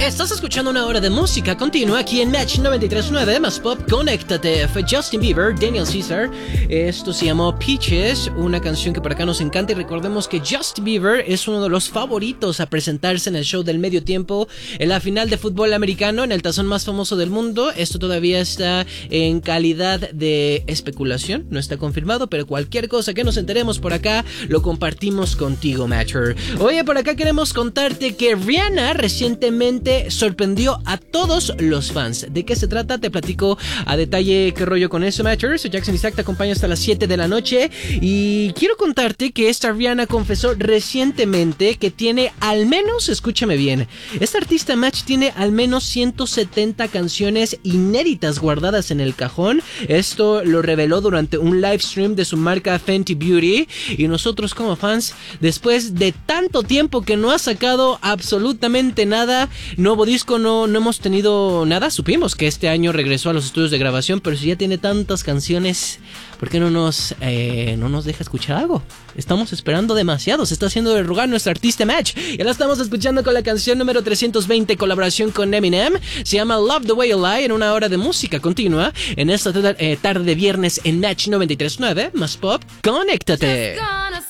Estás escuchando una hora de música continua aquí en Match 93.9 más Pop. Conéctate. Fue Justin Bieber, Daniel Caesar. Esto se llamó Peaches, una canción que por acá nos encanta. Y recordemos que Justin Bieber es uno de los favoritos a presentarse en el show del medio tiempo en la final de fútbol americano, en el tazón más famoso del mundo. Esto todavía está en calidad de especulación, no está confirmado, pero cualquier cosa que nos enteremos por acá lo compartimos contigo, Matcher. Oye, por acá queremos contarte que Rihanna recientemente sorprendió a todos los fans. ¿De qué se trata? Te platico a detalle qué rollo con eso, Matcher. Soy Jackson Isaac, te acompaño hasta las 7 de la noche y quiero contarte que esta Rihanna confesó recientemente que tiene al menos, escúchame bien, esta artista Match tiene al menos 170 canciones inéditas guardadas en el cajón. Esto lo reveló durante un live stream de su marca Fenty Beauty, y nosotros como fans, después de tanto tiempo que no ha sacado absolutamente nada, nuevo disco, no hemos tenido nada. Supimos que este año regresó a los estudios de grabación, pero si ya tiene tantas canciones, ¿por qué no nos deja escuchar algo? Estamos esperando demasiado. Se está haciendo de rogar nuestra artista Match. Ya la estamos escuchando con la canción número 320, colaboración con Eminem. Se llama Love the Way You Lie, en una hora de música continua en esta tarde de viernes en Match 93.9 más Pop. Conéctate.